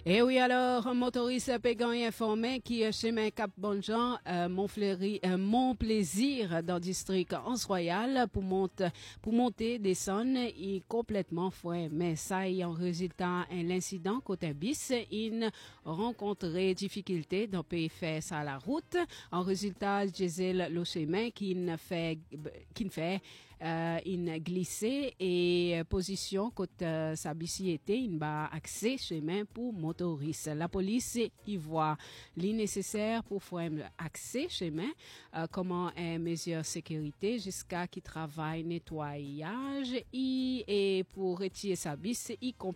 Et oui, alors, motoriste Pégan informé qui chemin Cap Bonjean, Mont Plaisir dans le district Anse-Royal pour monter, descendre, et complètement fouet. Mais ça y en résultat l'incident côté bis, il rencontrait difficulté dans pays fait ça la route. En résultat, Gisèle le chemin qui fait une glissée et position côté sa biciété, il va accès chemin pour motoristes. La police y voit l'innécessaire pour faire accès chemin, comment un mesure sécurité jusqu'à qui travaille nettoyage et pour retirer sa bis, y